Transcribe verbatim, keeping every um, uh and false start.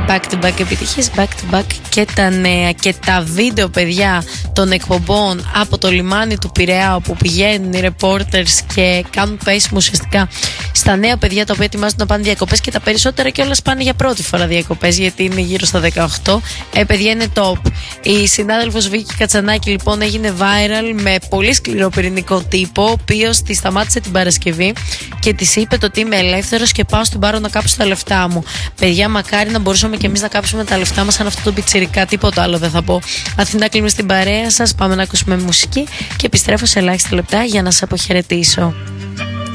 Back to back επιτυχίες, back to back και τα νέα και τα βίντεο, παιδιά, των εκπομπών από το λιμάνι του Πειραιά, όπου πηγαίνουν οι reporters και κάνουν πέσιμο ουσιαστικά στα νέα παιδιά τα οποία ετοιμάζονται να πάνε διακοπές, και τα περισσότερα κιόλας πάνε για πρώτη φορά διακοπές, γιατί είναι γύρω στα δεκαοκτώ. Ε, παιδιά, είναι top. Η συνάδελφος Βίκη Κατσανάκη λοιπόν έγινε viral με πολύ σκληρό πυρηνικό τύπο, ο οποίος τη σταμάτησε την Παρασκευή και της είπε το ότι είμαι ελεύθερος και πάω στην Πάρο να κάψω τα λεφτά μου. Παιδιά, μακάρι να μπορούσαμε κι εμείς να κάψουμε τα λεφτά μας σαν αυτό το πιτσιρικά, τίποτα άλλο δεν θα πω. Αθηνά, κλείνουμε στην παρέα σας, πάμε να ακούσουμε μουσική και επιστρέφω σε ελάχιστα λεπτά για να σας αποχαιρετήσω.